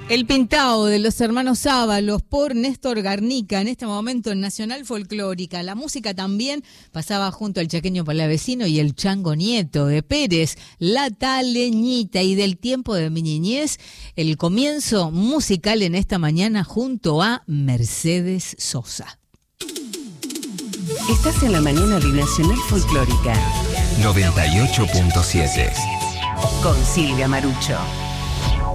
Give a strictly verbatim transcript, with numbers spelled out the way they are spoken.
El Pintao de los hermanos Ábalos por Néstor Garnica, en este momento en Nacional Folclórica. La música también pasaba junto al Chaqueño Palavecino y el Chango Nieto de Pérez, La Taleñita, y del tiempo de mi niñez, el comienzo musical en esta mañana junto a Mercedes Sosa. Estás en la mañana de Nacional Folclórica noventa y ocho punto siete con Silvia Marucho.